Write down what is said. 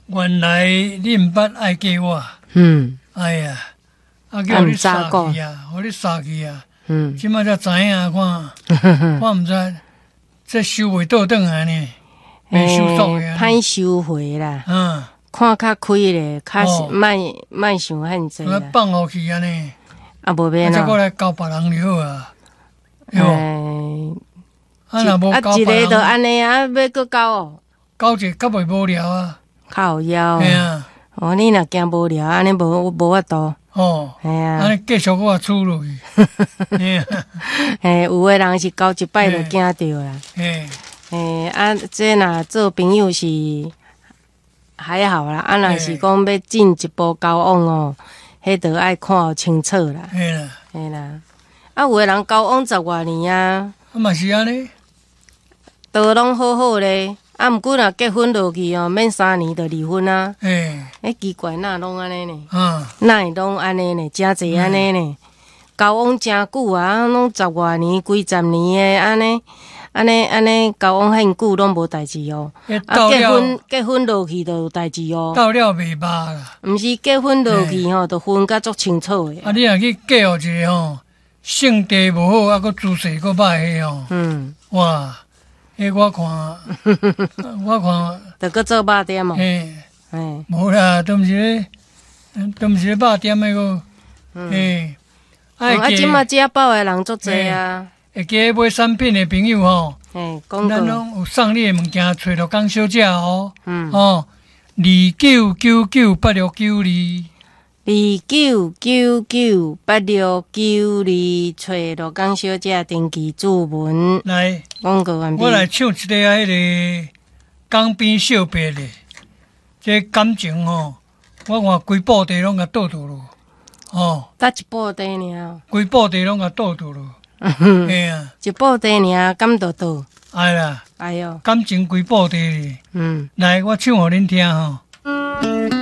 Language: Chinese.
原来你毋捌爱嫁我，哎呀，叫你杀去啊，互你杀去啊，即摆才知影看，我毋知这收袂倒转来呢，未收束个， 歹收回啦，看较开咧，较莫想遐济啦， 放互去安尼， 无免啦， 再过来交别人就好啊，若无交一个就安尼啊，要搁交哦， 交一较袂无聊啊， 较有腰， 嘿啊， 你若惊无聊，安尼无法度， 嘿啊，安尼继续我处落去， 有的人是交一摆就惊着啦，这若做朋友是还好啦，若是讲要进一步交往哦，迄着爱看清楚啦，嘿啦，有的人交往10多年啊， 嘛是安尼。 都拢好好咧，毋过若结婚落去哦，免3年就离婚啊。奇怪，哪拢安尼呢？哪会拢安尼呢？真侪安尼呢？交往真久啊，拢10多年、几十年的安尼交往很久拢无代志哦。结婚落去就有代志哦。 到了袂捌啦。 毋是结婚落去吼，就分甲足清楚的。 你若去嫁互一个吼，性地无好，还佫姿势佫歹的吼。哇！我看， 着搁做肉店哦。 无啦，都毋是咧肉店的个。 即马食饱的人足济啊。 会记买产品的朋友吼，咱拢有送你的物件，找着江小姐哦。29998692。 29998692，找罗江小姐登记注文。 来， 广告完毕。 我来唱一个迄个江边小别的，这感情哦，我看规部地拢甲倒倒咯。 搭一部地尔。 规部地拢甲倒倒咯。嘿啊， 一部地尔，敢倒倒？ 哎啦， 哎哟， 感情规部地。来，我唱互恁听吼。